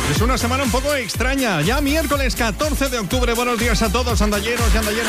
Es una semana un poco extraña. Ya miércoles 14 de octubre. Buenos días a todos, andalleros y andalleras.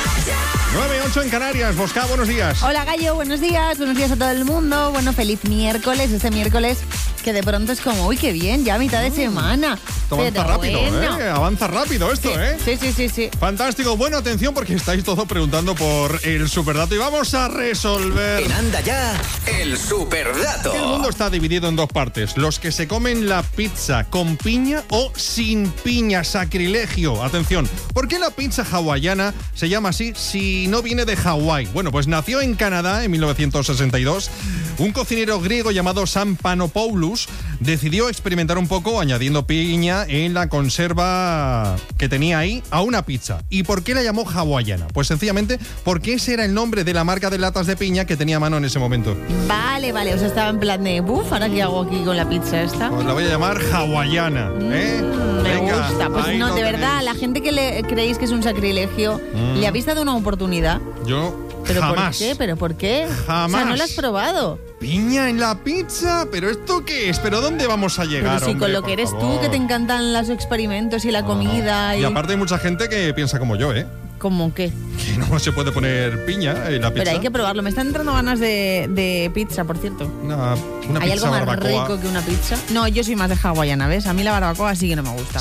Vamos. 9:08 en Canarias. Bosca, buenos días. Hola, Gallo. Buenos días a todo el mundo. Bueno, feliz miércoles. Este miércoles que de pronto es como, uy, qué bien, ya mitad de semana. Esto avanza rápido, bueno. Avanza rápido esto, Sí. Sí. Fantástico. Bueno, atención porque estáis todos preguntando por el superdato y vamos a resolver. En Anda Ya, el superdato. El mundo está dividido en dos partes. Los que se comen la pizza con piña o sin piña. Sacrilegio. Atención. ¿Por qué la pizza hawaiana se llama así si no viene de Hawái? Bueno, pues nació en Canadá en 1962. Un cocinero griego llamado Sam Panopoulos decidió experimentar un poco añadiendo piña en la conserva que tenía ahí a una pizza. ¿Y por qué la llamó hawaiana? Pues sencillamente porque ese era el nombre de la marca de latas de piña que tenía a mano en ese momento. Vale. O sea, estaba en plan de, ¿ahora qué hago aquí con la pizza esta? Pues la voy a llamar hawaiana. Me Venga, gusta. Pues no, de verdad, a la gente que creéis que es un sacrilegio, ¿le habéis dado una oportunidad? Yo ¿Pero jamás. por qué? ¿Pero por qué? Jamás. O sea, ¿no lo has probado? ¿Piña en la pizza? ¿Pero esto qué es? ¿Pero dónde vamos a llegar, Pero sí, hombre, con lo por que eres favor? tú, que te encantan los experimentos y la comida. Y aparte hay mucha gente que piensa como yo, ¿Cómo qué? que no se puede poner piña en la pizza. Pero hay que probarlo. Me están entrando ganas de pizza, por cierto. Una ¿Hay pizza algo más barbacoa. rico que una pizza? No, yo soy más de hawaiana, ¿ves? A mí la barbacoa sí que no me gusta.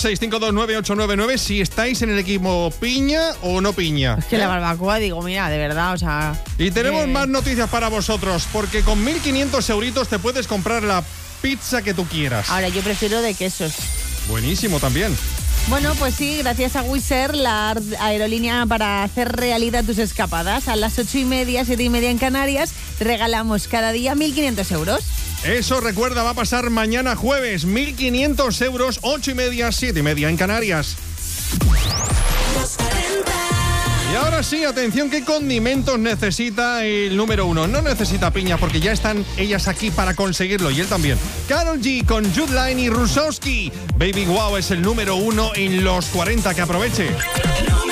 616-529-899 si estáis en el equipo piña o no piña. Es que la barbacoa, digo, mira, de verdad, o sea... Y tenemos que- más noticias para vosotros, porque con 1.500 euritos te puedes comprar la pizza que tú quieras. Ahora, yo prefiero de quesos. Buenísimo también. Bueno, pues sí, gracias a Wizz Air, la aerolínea para hacer realidad tus escapadas. A las 8:30, 7:30 en Canarias, regalamos cada día 1.500 euros. Eso, recuerda, va a pasar mañana jueves. 1.500 euros, 8:30, 7:30 en Canarias. Y ahora sí, atención, ¿qué condimentos necesita el número uno? No necesita piña porque ya están ellas aquí para conseguirlo y él también. Karol G con Jude Line y Rusowski. Baby Wow es el número uno en los 40, que aproveche.